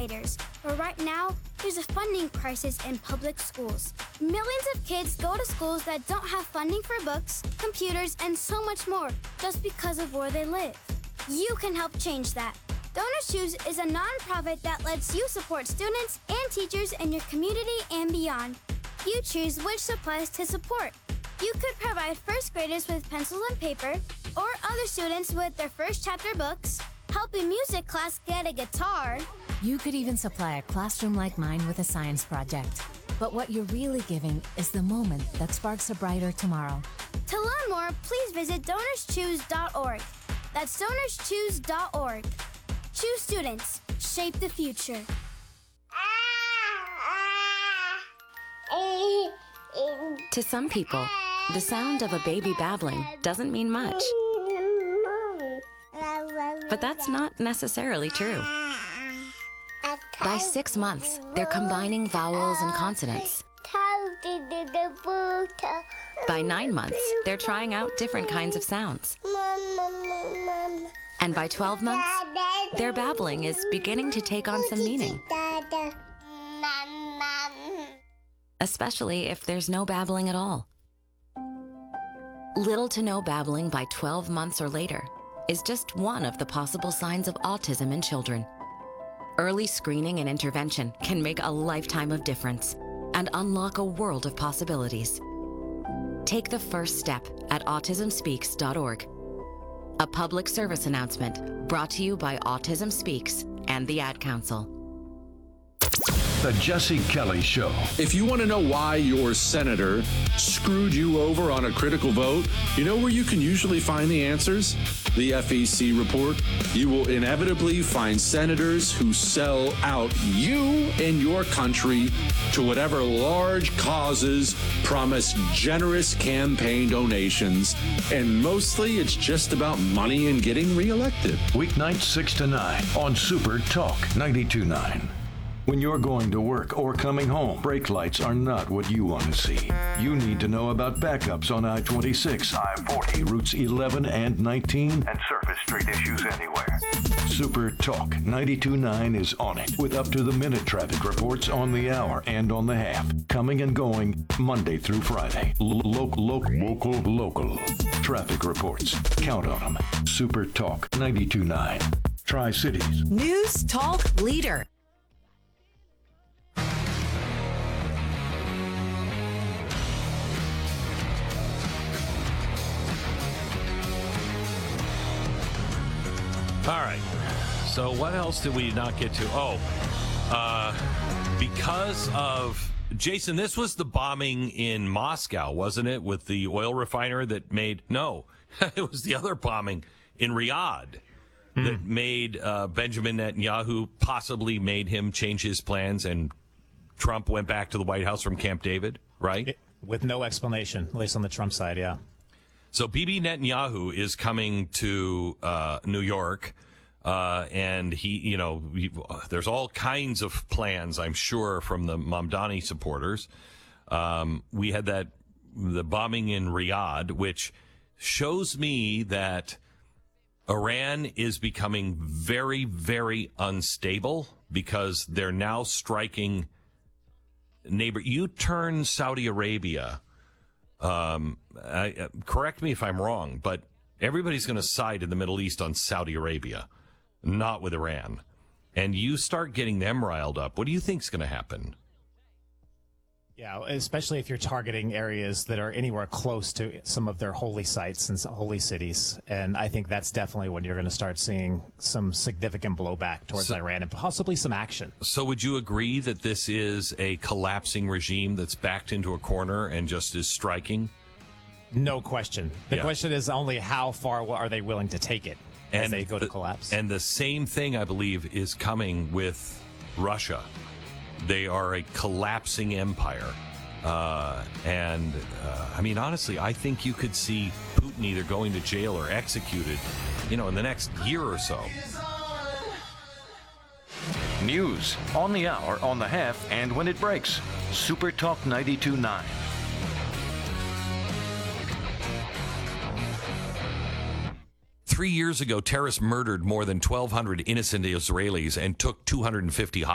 educators. But right now, there's a funding crisis in public schools. Millions of kids go to schools that don't have funding for books, computers, and so much more just because of where they live. You can help change that. Donors Choose is a nonprofit that lets you support students and teachers in your community and beyond. You choose which supplies to support. You could provide first graders with pencils and paper, or other students with their first chapter books, help a music class get a guitar. You could even supply a classroom like mine with a science project. But what you're really giving is the moment that sparks a brighter tomorrow. To learn more, please visit DonorsChoose.org. That's DonorsChoose.org. Choose students. Shape the future. To some people, the sound of a baby babbling doesn't mean much. But that's not necessarily true. By 6 months, they're combining vowels and consonants. By 9 months, they're trying out different kinds of sounds. And by 12 months, their babbling is beginning to take on some meaning. Especially if there's no babbling at all. Little to no babbling by 12 months or later is just one of the possible signs of autism in children. Early screening and intervention can make a lifetime of difference and unlock a world of possibilities. Take the first step at autismspeaks.org. A public service announcement brought to you by Autism Speaks and the Ad Council. The Jesse Kelly Show. If you want to know why your senator screwed you over on a critical vote, you know where you can usually find the answers? The FEC report. You will inevitably find senators who sell out you and your country to whatever large causes, promise generous campaign donations, and mostly it's just about money and getting reelected. Weeknights 6 to 9 on Super Talk 92.9. When you're going to work or coming home, brake lights are not what you want to see. You need to know about backups on I-26, I-40, routes 11 and 19, and surface street issues anywhere. Super Talk 92.9 is on it with up-to-the-minute traffic reports on the hour and on the half, coming and going Monday through Friday. Local traffic reports. Count on them. Super Talk 92.9. Tri-Cities. News Talk Leader. All right. So what else did we not get to? Because of Jason, this was the bombing in Moscow, wasn't it? With the oil refiner that made it was the other bombing in Riyadh that made Benjamin Netanyahu, possibly made him change his plans, and Trump went back to the White House from Camp David, right? With no explanation, at least on the Trump side, yeah. So Bibi Netanyahu is coming to New York, and there's all kinds of plans, I'm sure, from the Mamdani supporters. We had the bombing in Riyadh, which shows me that Iran is becoming very, very unstable because they're now striking neighbor. You turn Saudi Arabia. Correct me if I'm wrong, but everybody's going to side in the Middle East on Saudi Arabia, not with Iran. And you start getting them riled up. What do you think's going to happen? Yeah, especially if you're targeting areas that are anywhere close to some of their holy sites and holy cities. And I think that's definitely when you're going to start seeing some significant blowback towards Iran and possibly some action. So would you agree that this is a collapsing regime that's backed into a corner and just is striking? No question. The question is only how far are they willing to take it as they go to collapse. And the same thing, I believe, is coming with Russia. They are a collapsing empire. I mean, honestly, I think you could see Putin either going to jail or executed, in the next year or so. News on the hour, on the half, and when it breaks. Super Talk 92.9. Three years ago, terrorists murdered more than 1,200 innocent Israelis and took 250